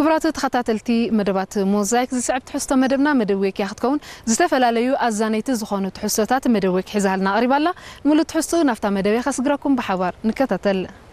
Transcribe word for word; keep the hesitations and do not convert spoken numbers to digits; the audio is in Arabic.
كبرات تخطاتلتي مدبات موزايك زسعب تحسطو مدبنا مدويك ياخدكون زتفلاليو أزانيت زخونو تحسطات مدويك حزالنا قريبالا مولو تحسطو نافتا مدويك خسقراكم بحوار نكتاتل